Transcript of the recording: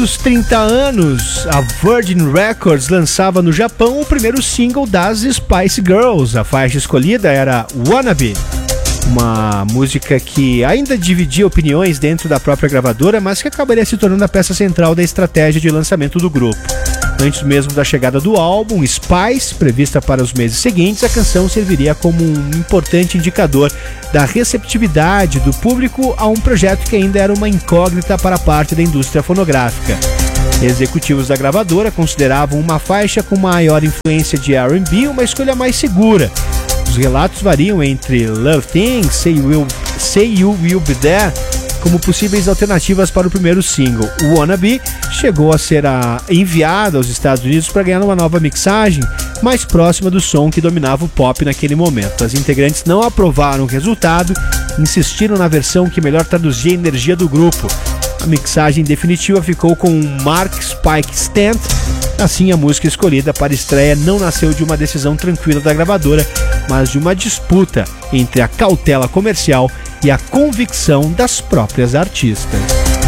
Dos 30 anos, a Virgin Records lançava no Japão o primeiro single das Spice Girls. A faixa escolhida era Wannabe, uma música que ainda dividia opiniões dentro da própria gravadora, mas que acabaria se tornando a peça central da estratégia de lançamento do grupo. Antes mesmo da chegada do álbum Spice, prevista para os meses seguintes, a canção serviria como um importante indicador da receptividade do público a um projeto que ainda era uma incógnita para parte da indústria fonográfica. Executivos da gravadora consideravam uma faixa com maior influência de R&B uma escolha mais segura. Os relatos variam entre Love Things, Say You Will Be There como possíveis alternativas para o primeiro single. O Wannabe chegou a ser enviado aos Estados Unidos para ganhar uma nova mixagem mais próxima do som que dominava o pop naquele momento. As integrantes não aprovaram o resultado, insistiram na versão que melhor traduzia a energia do grupo. A mixagem definitiva ficou com Mark Spike Stent. Assim, a música escolhida para a estreia não nasceu de uma decisão tranquila da gravadora, mas de uma disputa entre a cautela comercial e a convicção das próprias artistas.